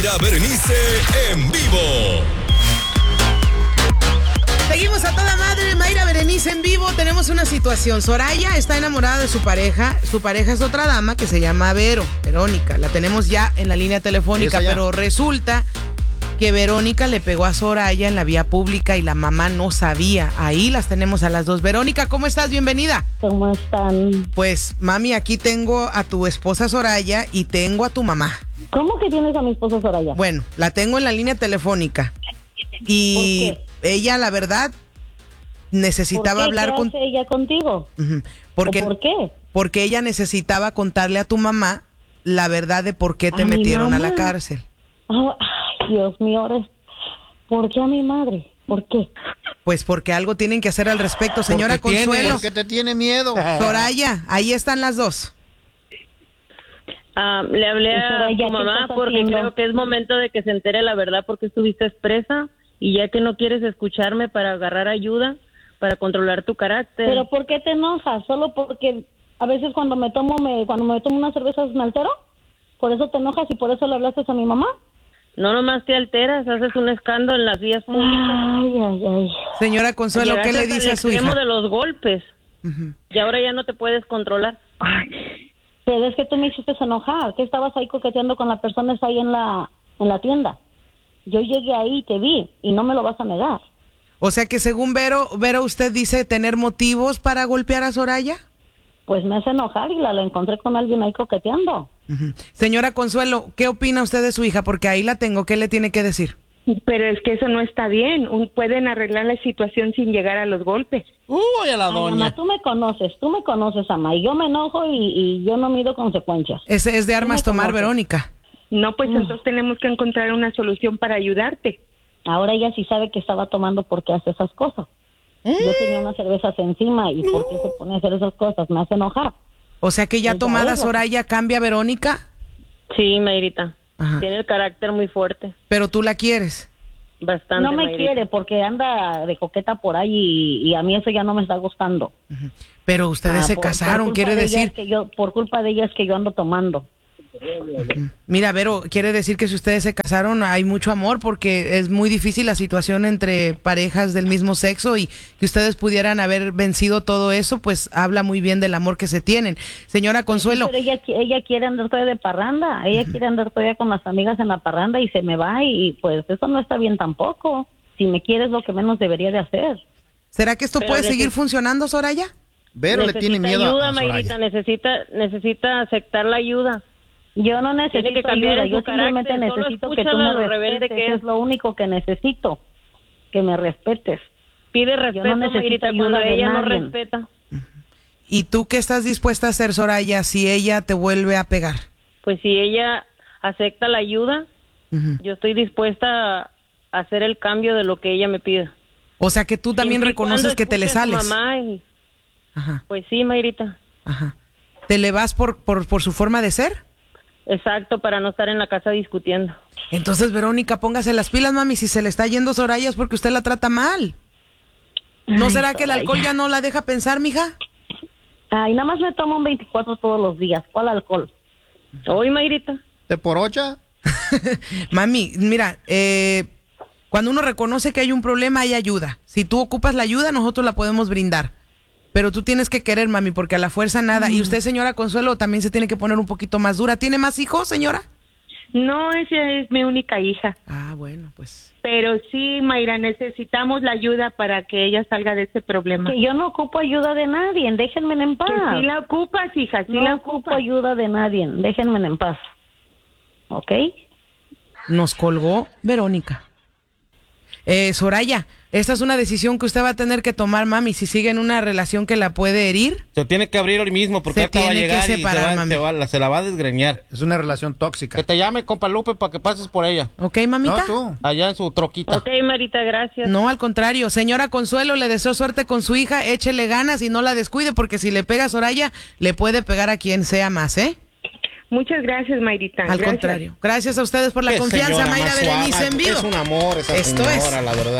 Berenice en vivo. Seguimos a toda madre, Mayra Berenice en vivo. Tenemos una situación. Soraya está enamorada de su pareja. Su pareja es otra dama que se llama Verónica. La tenemos ya en la línea telefónica, pero resulta que Verónica le pegó a Soraya en la vía pública y la mamá no sabía. Ahí las tenemos a las dos. Verónica, ¿cómo estás? Bienvenida. ¿Cómo están? Pues, mami, aquí tengo a tu esposa Soraya y tengo a tu mamá. ¿Cómo que tienes a mi esposa Soraya? Bueno, la tengo en la línea telefónica. Y ella, la verdad, necesitaba hablar con... ¿Qué hace ella contigo? Porque, ¿O por qué? Porque ella necesitaba contarle a tu mamá la verdad de por qué te metieron a la cárcel. Oh, ay, Dios mío, ¿por qué a mi madre? ¿Por qué? Pues porque algo tienen que hacer al respecto, señora Consuelo. ¿Por qué te tiene miedo? Soraya, ahí están las dos. Le hablé a Soraya, tu mamá ¿qué porque haciendo? creo que es momento de que se entere la verdad porque estuviste expresa y ya que no quieres escucharme para agarrar ayuda, para controlar tu carácter. ¿Pero por qué te enojas? ¿Solo porque a veces cuando me tomo unas cervezas me altero? ¿Por eso te enojas y por eso le hablaste a mi mamá? No nomás te alteras, haces un escándalo en las vías públicas. Ay. Señora Consuelo, ¿qué le Llegaste dice al a su extremo hija? de los golpes. Y ahora ya no te puedes controlar. Pero es que tú me hiciste enojar, que estabas ahí coqueteando con la persona esa ahí en la tienda. Yo llegué ahí y te vi y no me lo vas a negar. O sea que según Vero, usted dice tener motivos para golpear a Soraya. Pues me hace enojar y la encontré con alguien ahí coqueteando. Señora Consuelo, ¿qué opina usted de su hija? Porque ahí la tengo, ¿qué le tiene que decir? Pero es que eso no está bien. Pueden arreglar la situación sin llegar a los golpes. Uy, a la Ay, doña. mamá, tú me conoces, ama, y yo me enojo y yo no mido consecuencias. Ese es de armas ¿Cómo tomar, conoces? Verónica. No, pues entonces tenemos que encontrar una solución para ayudarte. Ahora ella sí sabe que estaba tomando porque hace esas cosas. Yo tenía unas cervezas encima y ¿por qué se pone a hacer esas cosas? Me hace enojar. O sea que ya Pues ya tomada ves. Soraya cambia a Verónica, Sí, Mayrita. Ajá. Tiene el carácter muy fuerte. pero tú la quieres. Bastante, No me Mayrita. quiere porque anda de coqueta por ahí y a mí eso ya no me está gustando. Pero ustedes se Por casaron, culpa quiere de ella decir... es que por culpa de ella es que yo ando tomando. Mira, Vero, quiere decir que si ustedes se casaron hay mucho amor porque es muy difícil la situación entre parejas del mismo sexo y que ustedes pudieran haber vencido todo eso, pues habla muy bien del amor que se tienen. Señora Consuelo, Pero ella quiere andar todavía de parranda, ella quiere andar todavía con las amigas en la parranda y se me va y pues eso no está bien tampoco. Si me quieres lo que menos debería de hacer. ¿será que esto Pero puede de seguir que- funcionando, Soraya? Vero le tiene miedo ayuda, a Mayrita, Soraya. necesita aceptar la ayuda. Yo no Tiene necesito que cambiar ayuda, en yo su simplemente carácter, solo necesito que tú escúchala me lo rebelde respetes, que eso es. es lo único que necesito, que me respetes. Pide respeto, necesito Mayrita, ayuda cuando de ella no nadie. respeta. ¿Y tú qué estás dispuesta a hacer, Soraya, si ella te vuelve a pegar? Pues si ella acepta la ayuda, yo estoy dispuesta a hacer el cambio de lo que ella me pida. O sea que tú también Siempre y reconoces cuando que te le escuche a su sales. mamá y, Ajá, pues sí, Mayrita. ajá. ¿Te le vas por su forma de ser? Exacto, para no estar en la casa discutiendo. Entonces, Verónica, póngase las pilas, mami. Si se le está yendo Soraya es porque usted la trata mal. ¿No Ay, será que el Soraya. alcohol ya no la deja pensar, mija? Ay, nada más me tomo un 24 todos los días. ¿Cuál alcohol? Hoy, Mayrita. ¿Te porocha? Mami, mira, cuando uno reconoce que hay un problema, hay ayuda. Si tú ocupas la ayuda, nosotros la podemos brindar. Pero tú tienes que querer, mami, porque a la fuerza nada. Y usted, señora Consuelo, también se tiene que poner un poquito más dura. ¿Tiene más hijos, señora? No, esa es mi única hija. Ah, bueno, pues... Pero sí, Mayra, necesitamos la ayuda para que ella salga de ese problema. Que yo no ocupo ayuda de nadie, déjenme en paz. Que sí la ocupas, hija, sí no la ocupo ocupas. ayuda de nadie, déjenme en paz. ¿Ok? Nos colgó Verónica. Soraya, esta es una decisión que usted va a tener que tomar, mami, si sigue en una relación que la puede herir. Se tiene que abrir hoy mismo porque Se ahorita va a tiene que llegar y separar, mami. se la va a desgreñar. Es una relación tóxica. Que te llame, compa Lupe, para que pases por ella. ¿Ok, mamita? No, tú. Allá en su troquita. Ok, Marita, gracias. No, al contrario. Señora Consuelo, le deseo suerte con su hija. Échele ganas y no la descuide porque si le pega a Soraya, le puede pegar a quien sea más, ¿eh? Muchas gracias, Mayrita. Al gracias. contrario. Gracias a ustedes por la Qué confianza, señora Mayra más Berenice suave. en vivo. Es un amor esa Esto señora, es la verdad.